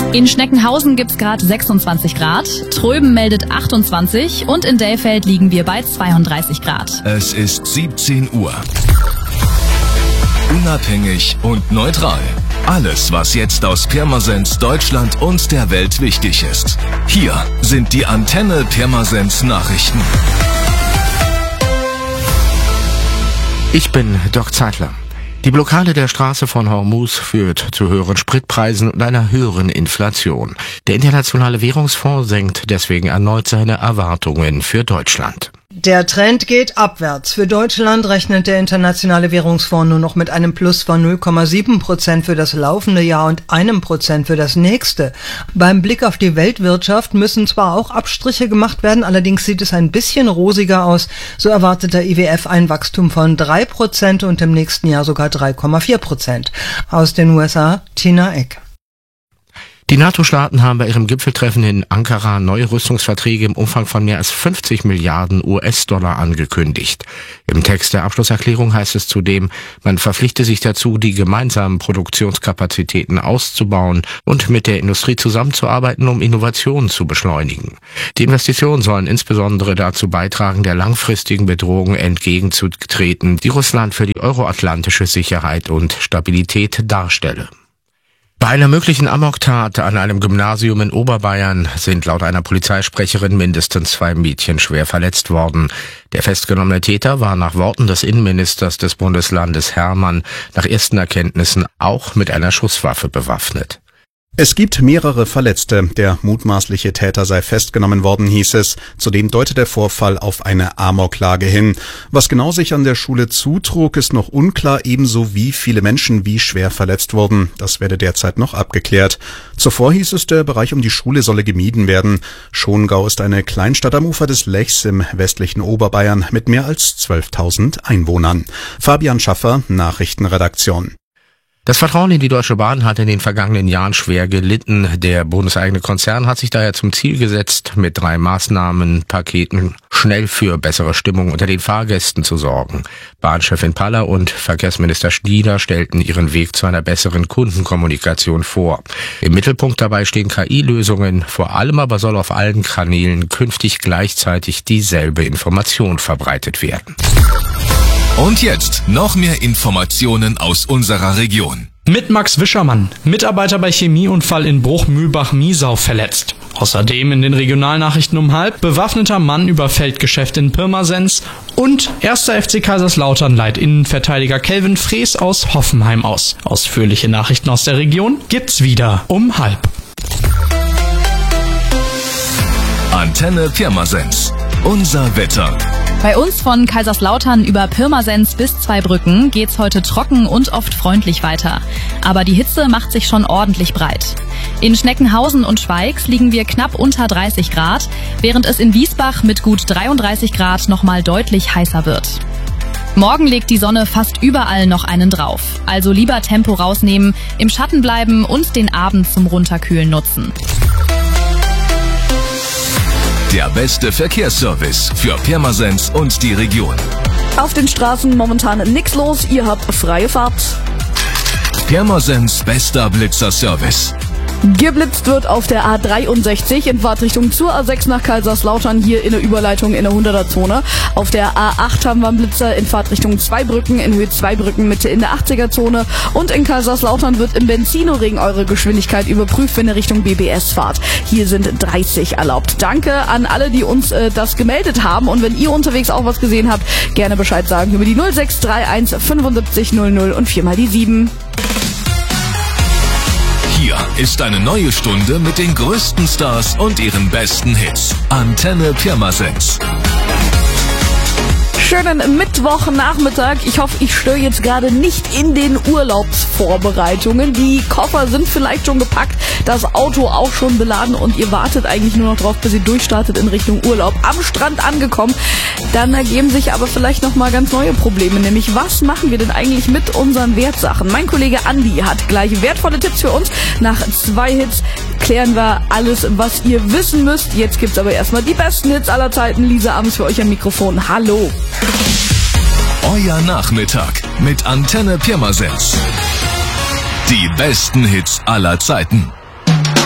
In Schneckenhausen gibt's gerade 26 Grad, Tröben meldet 28 und in Dellfeld liegen wir bei 32 Grad. Es ist 17 Uhr. Unabhängig und neutral. Alles, was jetzt aus Pirmasens, Deutschland und der Welt wichtig ist. Hier sind die Antenne Pirmasens Nachrichten. Ich bin Doc Zeitler. Die Blockade der Straße von Hormuz führt zu höheren Spritpreisen und einer höheren Inflation. Der Internationale Währungsfonds senkt deswegen erneut seine Erwartungen für Deutschland. Der Trend geht abwärts. Für Deutschland rechnet der Internationale Währungsfonds nur noch mit einem Plus von 0,7% für das laufende Jahr und 1% für das nächste. Beim Blick auf die Weltwirtschaft müssen zwar auch Abstriche gemacht werden, allerdings sieht es ein bisschen rosiger aus. So erwartet der IWF ein Wachstum von 3% und im nächsten Jahr sogar 3,4%. Aus den USA, Tina Eck. Die NATO-Staaten haben bei ihrem Gipfeltreffen in Ankara neue Rüstungsverträge im Umfang von mehr als 50 Milliarden US-Dollar angekündigt. Im Text der Abschlusserklärung heißt es zudem, man verpflichte sich dazu, die gemeinsamen Produktionskapazitäten auszubauen und mit der Industrie zusammenzuarbeiten, um Innovationen zu beschleunigen. Die Investitionen sollen insbesondere dazu beitragen, der langfristigen Bedrohung entgegenzutreten, die Russland für die euroatlantische Sicherheit und Stabilität darstelle. Bei einer möglichen Amoktat an einem Gymnasium in Oberbayern sind laut einer Polizeisprecherin mindestens 2 Mädchen schwer verletzt worden. Der festgenommene Täter war nach Worten des Innenministers des Bundeslandes Hermann nach ersten Erkenntnissen auch mit einer Schusswaffe bewaffnet. Es gibt mehrere Verletzte. Der mutmaßliche Täter sei festgenommen worden, hieß es. Zudem deutet der Vorfall auf eine Amoklage hin. Was genau sich an der Schule zutrug, ist noch unklar, ebenso wie viele Menschen wie schwer verletzt wurden. Das werde derzeit noch abgeklärt. Zuvor hieß es, der Bereich um die Schule solle gemieden werden. Schongau ist eine Kleinstadt am Ufer des Lechs im westlichen Oberbayern mit mehr als 12.000 Einwohnern. Fabian Schaffer, Nachrichtenredaktion. Das Vertrauen in die Deutsche Bahn hat in den vergangenen Jahren schwer gelitten. Der bundeseigene Konzern hat sich daher zum Ziel gesetzt, mit 3 Maßnahmenpaketen schnell für bessere Stimmung unter den Fahrgästen zu sorgen. Bahnchefin Paller und Verkehrsminister Schnieder stellten ihren Weg zu einer besseren Kundenkommunikation vor. Im Mittelpunkt dabei stehen KI-Lösungen, vor allem aber soll auf allen Kanälen künftig gleichzeitig dieselbe Information verbreitet werden. Und jetzt noch mehr Informationen aus unserer Region. Mit Max Wischermann, Mitarbeiter bei Chemieunfall in Bruch-Mühlbach-Miesau verletzt. Außerdem in den Regionalnachrichten um 12:30 bewaffneter Mann überfällt Geschäft in Pirmasens und 1. FC Kaiserslautern leiht Innenverteidiger Kelvin Frees aus Hoffenheim aus. Ausführliche Nachrichten aus der Region gibt's wieder um 12:30. Antenne Pirmasens. Unser Wetter. Bei uns von Kaiserslautern über Pirmasens bis Zweibrücken geht's heute trocken und oft freundlich weiter. Aber die Hitze macht sich schon ordentlich breit. In Schneckenhausen und Schweigs liegen wir knapp unter 30 Grad, während es in Wiesbach mit gut 33 Grad nochmal deutlich heißer wird. Morgen legt die Sonne fast überall noch einen drauf. Also lieber Tempo rausnehmen, im Schatten bleiben und den Abend zum Runterkühlen nutzen. Der beste Verkehrsservice für Pirmasens und die Region. Auf den Straßen momentan nichts los, ihr habt freie Fahrt. Pirmasens bester Blitzerservice. Geblitzt wird auf der A63 in Fahrtrichtung zur A6 nach Kaiserslautern, hier in der Überleitung in der 100er-Zone. Auf der A8 haben wir einen Blitzer in Fahrtrichtung Zweibrücken, in Höhe Zweibrücken Mitte in der 80er-Zone. Und in Kaiserslautern wird im Benzinoring eure Geschwindigkeit überprüft, wenn ihr Richtung BBS fahrt. Hier sind 30 erlaubt. Danke an alle, die uns das gemeldet haben. Und wenn ihr unterwegs auch was gesehen habt, gerne Bescheid sagen über die 0631 75 00 und 4 mal die 7. Hier ist eine neue Stunde mit den größten Stars und ihren besten Hits. Antenne Pirmasens. Schönen Mittwochnachmittag. Ich hoffe, ich störe jetzt gerade nicht in den Urlaubsvorbereitungen. Die Koffer sind vielleicht schon gepackt, das Auto auch schon beladen und ihr wartet eigentlich nur noch drauf, bis ihr durchstartet in Richtung Urlaub. Am Strand angekommen. Dann ergeben sich aber vielleicht nochmal ganz neue Probleme, nämlich was machen wir denn eigentlich mit unseren Wertsachen? Mein Kollege Andi hat gleich wertvolle Tipps für uns. Nach 2 Hits klären wir alles, was ihr wissen müsst. Jetzt gibt's aber erstmal die besten Hits aller Zeiten. Lisa Abends für euch am Mikrofon. Hallo. Euer Nachmittag mit Antenne Pirmasens. Die besten Hits aller Zeiten.